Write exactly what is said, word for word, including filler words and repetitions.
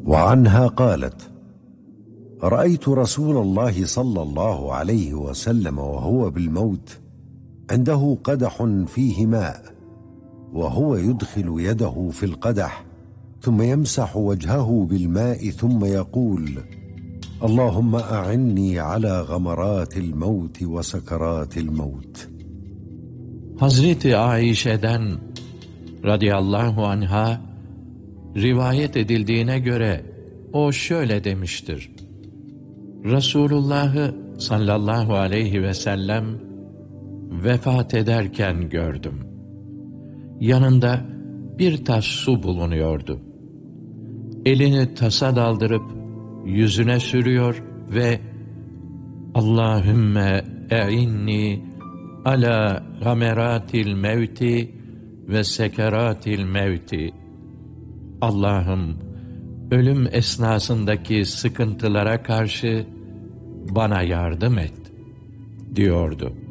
وعنها قالت: رأيت رسول الله صلى الله عليه وسلم وهو بالموت عنده قدح فيه ماء، وهو يدخل يده في القدح ثم يمسح وجهه بالماء ثم يقول: اللهم أعني على غمرات الموت وسكرات الموت. Hazreti Aişe'den radıyallahu anha rivayet edildiğine göre o şöyle demiştir: Resulullah'ı sallallahu aleyhi ve sellem vefat ederken gördüm. Yanında bir tas su bulunuyordu. Elini tasa daldırıp yüzüne sürüyor ve Allahümme e'inni ala gameratil mevti ve sekeratil mevti. Allah'ım, ölüm esnasındaki sıkıntılara karşı bana yardım et diyordu.